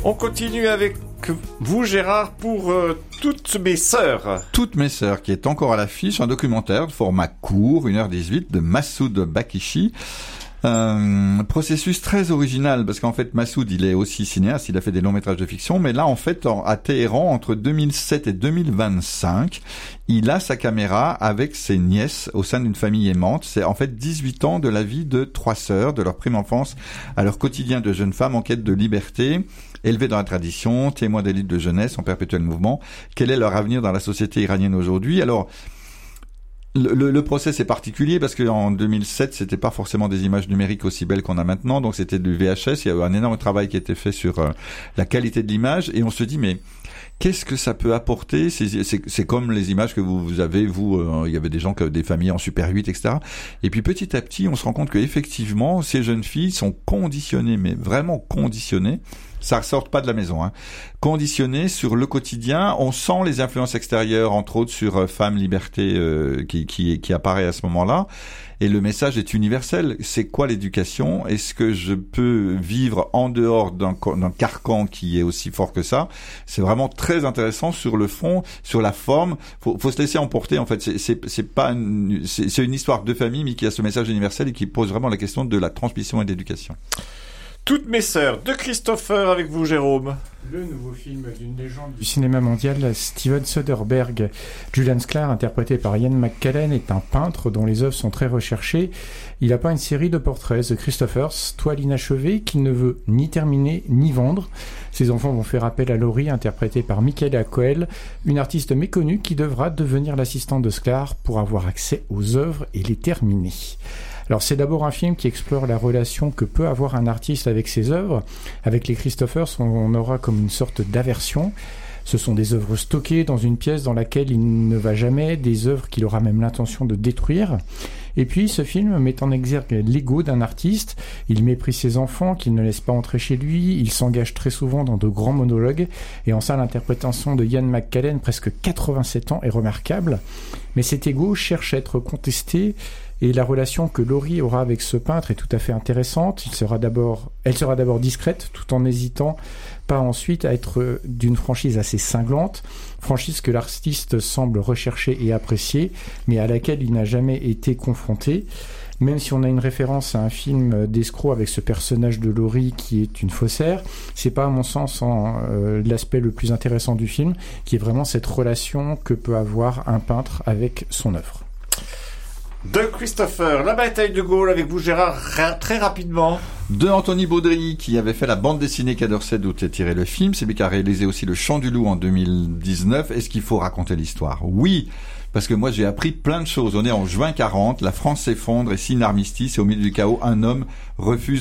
On continue avec vous, Gérard, pour Toutes mes sœurs. Toutes mes sœurs, qui est encore à l'affiche, un documentaire de format court, 1h18, de Massoud Bakishi. Processus très original, parce qu'en fait Massoud, il est aussi cinéaste, il a fait des longs métrages de fiction, mais là en fait à Téhéran, entre 2007 et 2025, il a sa caméra avec ses nièces au sein d'une famille aimante. C'est en fait 18 ans de la vie de 3 sœurs, de leur prime enfance à leur quotidien de jeunes femmes en quête de liberté, élevées dans la tradition, témoins d'élite de jeunesse en perpétuel mouvement. Quel est leur avenir dans la société iranienne aujourd'hui? Alors, le procès c'est particulier parce que en 2007 c'était pas forcément des images numériques aussi belles qu'on a maintenant, donc c'était du VHS. Il y a eu un énorme travail qui a été fait sur la qualité de l'image, et on se dit mais qu'est-ce que ça peut apporter? C'est comme les images que vous avez, il y avait des gens, des familles en Super 8, etc. Et puis petit à petit, on se rend compte que effectivement, ces jeunes filles sont conditionnées, mais vraiment conditionnées. Ça ressort pas de la maison, hein. Conditionnées sur le quotidien. On sent les influences extérieures, entre autres sur Femmes, Liberté, qui apparaît à ce moment-là. Et le message est universel. C'est quoi l'éducation? Est-ce que je peux vivre en dehors d'un carcan qui est aussi fort que ça? C'est vraiment très intéressant sur le fond, sur la forme. Faut se laisser emporter, en fait. C'est une histoire de famille, mais qui a ce message universel et qui pose vraiment la question de la transmission et de l'éducation. Toutes mes sœurs, de Christopher, avec vous, Jérôme. Le nouveau film d'une légende du cinéma mondial, Steven Soderbergh. Julian Sklar, interprété par Ian McKellen, est un peintre dont les œuvres sont très recherchées. Il a peint une série de portraits, The Christophers, toile inachevée qu'il ne veut ni terminer ni vendre. Ses enfants vont faire appel à Laurie, interprétée par Michaela Coel, une artiste méconnue qui devra devenir l'assistante de Sklar pour avoir accès aux œuvres et les terminer. Alors c'est d'abord un film qui explore la relation que peut avoir un artiste avec ses œuvres. Avec les Christophers, on aura comme une sorte d'aversion. Ce sont des œuvres stockées dans une pièce dans laquelle il ne va jamais, des œuvres qu'il aura même l'intention de détruire. Et puis ce film met en exergue l'ego d'un artiste. Il méprise ses enfants qu'il ne laisse pas entrer chez lui. Il s'engage très souvent dans de grands monologues. Et en ça, l'interprétation de Ian McKellen, presque 87 ans, est remarquable. Mais cet ego cherche à être contesté. Et la relation que Laurie aura avec ce peintre est tout à fait intéressante. Elle sera d'abord discrète, tout en n'hésitant pas ensuite à être d'une franchise assez cinglante, franchise que l'artiste semble rechercher et apprécier, mais à laquelle il n'a jamais été confronté. Même si on a une référence à un film d'escroc avec ce personnage de Laurie qui est une faussaire, c'est pas à mon sens l'aspect le plus intéressant du film, qui est vraiment cette relation que peut avoir un peintre avec son œuvre. De Christopher, La bataille de Gaulle, avec vous, Gérard, très rapidement. De Anthony Baudry, qui avait fait la bande dessinée Quai d'Orsay d'où est tiré le film. C'est lui qui a réalisé aussi Le Chant du Loup en 2019. Est-ce qu'il faut raconter l'histoire? Oui, parce que moi j'ai appris plein de choses. On est en juin 40, la France s'effondre et signe l'armistice, et au milieu du chaos, un homme refuse